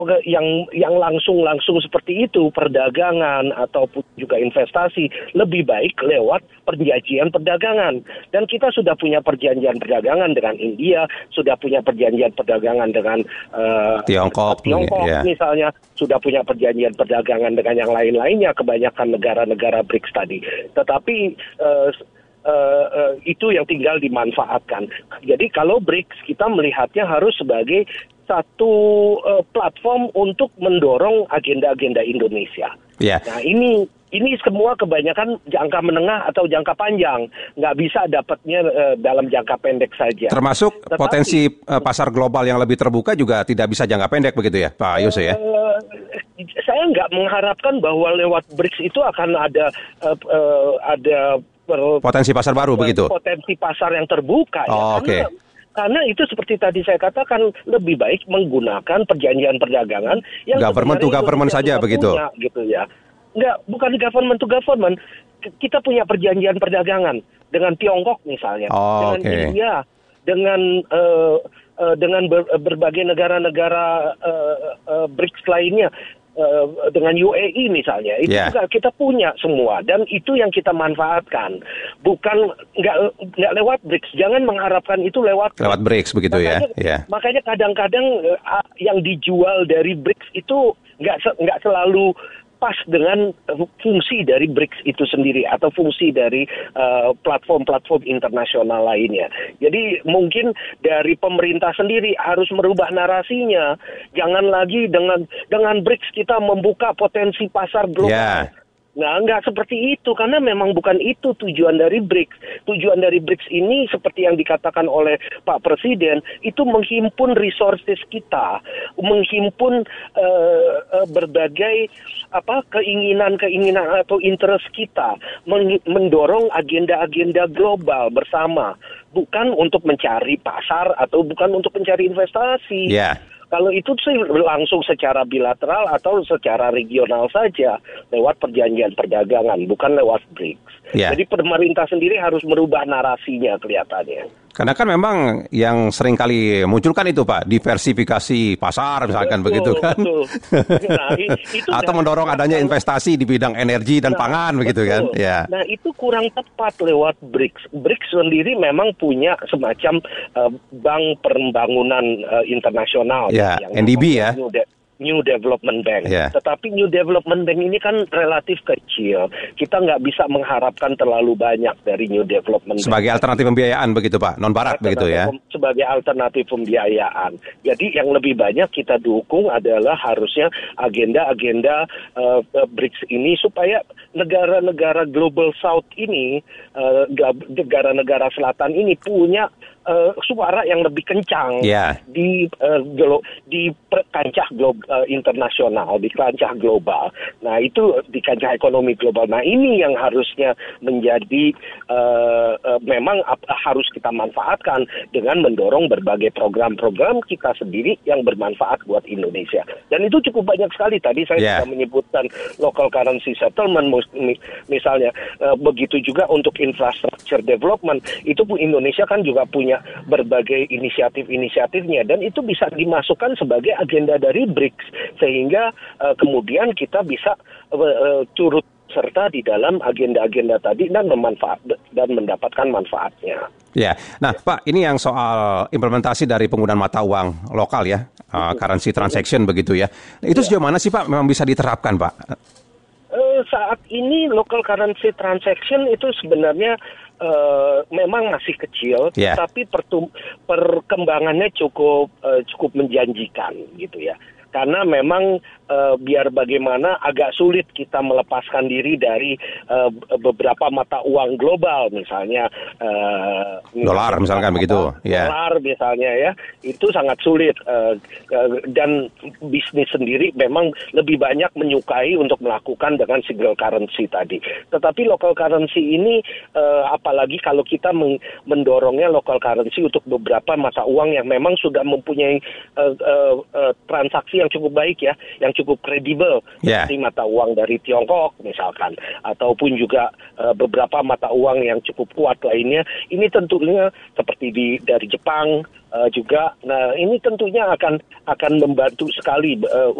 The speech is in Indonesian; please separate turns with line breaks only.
yang langsung seperti itu, perdagangan ataupun juga investasi, lebih baik lewat perjanjian perdagangan. Dan kita sudah punya perjanjian perdagangan dengan India, sudah punya perjanjian perdagangan dengan
Tiongkok
misalnya, sudah punya perjanjian perdagangan dengan yang lain-lainnya, kebanyakan negara-negara BRICS tadi. Tetapi itu yang tinggal dimanfaatkan. Jadi kalau BRICS kita melihatnya harus sebagai satu platform untuk mendorong agenda-agenda Indonesia.
Yeah.
Nah ini semua kebanyakan jangka menengah atau jangka panjang, nggak bisa dapatnya dalam jangka pendek saja.
Termasuk potensi pasar global yang lebih terbuka juga tidak bisa jangka pendek begitu ya, Pak Yose ya?
Saya nggak mengharapkan bahwa lewat BRICS itu akan ada
potensi pasar baru begitu?
Potensi pasar yang terbuka. Karena itu seperti tadi saya katakan, lebih baik menggunakan perjanjian perdagangan yang
government to government saja begitu.
Punya, gitu ya. Enggak, bukan government to government. Kita punya perjanjian perdagangan dengan Tiongkok misalnya, dengan India, dengan berbagai negara-negara BRICS lainnya. Dengan UAE misalnya, itu juga kita punya semua, dan itu yang kita manfaatkan, bukan nggak lewat BRICS. Jangan mengharapkan itu lewat
BRICS begitu
makanya kadang-kadang yang dijual dari BRICS itu nggak selalu pas dengan fungsi dari BRICS itu sendiri atau fungsi dari platform-platform internasional lainnya. Jadi mungkin dari pemerintah sendiri harus merubah narasinya. Jangan lagi dengan BRICS kita membuka potensi pasar global. Nah, nggak seperti itu, karena memang bukan itu tujuan dari BRICS. Tujuan dari BRICS ini, seperti yang dikatakan oleh Pak Presiden, itu menghimpun resources kita, menghimpun berbagai keinginan atau interest kita, mendorong agenda-agenda global bersama, bukan untuk mencari pasar atau bukan untuk mencari investasi. Kalau itu sih langsung secara bilateral atau secara regional saja, lewat perjanjian perdagangan, bukan lewat BRICS. Jadi pemerintah sendiri harus merubah narasinya kelihatannya.
Karena kan memang yang sering kali muncul kan itu Pak, diversifikasi pasar misalkan begitu kan.
Nah,
atau mendorong adanya investasi di bidang energi dan pangan begitu kan.
Nah itu kurang tepat lewat BRICS. BRICS sendiri memang punya semacam bank pembangunan internasional.
Yang NDB ya.
New Development Bank. Tetapi New Development Bank ini kan relatif kecil. Kita nggak bisa mengharapkan terlalu banyak dari New Development Bank.
Sebagai alternatif pembiayaan begitu Pak, non-barat begitu ya?
Sebagai alternatif pembiayaan. Jadi yang lebih banyak kita dukung adalah harusnya agenda-agenda BRICS ini supaya negara-negara Global South ini, negara-negara selatan ini punya suara yang lebih kencang di kancah internasional, di kancah global. Nah itu di kancah ekonomi global. Nah ini yang harusnya menjadi memang harus kita manfaatkan dengan mendorong berbagai program-program kita sendiri yang bermanfaat buat Indonesia. Dan itu cukup banyak sekali. Tadi saya sudah menyebutkan local currency settlement misalnya. Begitu juga untuk infrastructure development. Itu pun Indonesia kan juga punya berbagai inisiatif-inisiatifnya, dan itu bisa dimasukkan sebagai agenda dari BRICS, sehingga kemudian kita bisa turut serta di dalam agenda-agenda tadi dan mendapatkan manfaatnya.
Nah Pak, ini yang soal implementasi dari penggunaan mata uang lokal ya, currency transaction begitu ya. Itu sejauh mana sih Pak memang bisa diterapkan Pak?
Saat ini local currency transaction itu sebenarnya memang masih kecil, tapi perkembangannya cukup menjanjikan gitu ya. Karena memang biar bagaimana agak sulit kita melepaskan diri dari beberapa mata uang global, misalnya
dolar misalkan begitu.
Dolar misalnya ya, itu sangat sulit, dan bisnis sendiri memang lebih banyak menyukai untuk melakukan dengan single currency tadi. Tetapi local currency ini apalagi kalau kita mendorongnya local currency untuk beberapa mata uang yang memang sudah mempunyai transaksi yang cukup baik ya, yang cukup kredibel, seperti mata uang dari Tiongkok misalkan, ataupun juga beberapa mata uang yang cukup kuat lainnya. Ini tentunya seperti dari Jepang juga. Nah, ini tentunya akan membantu sekali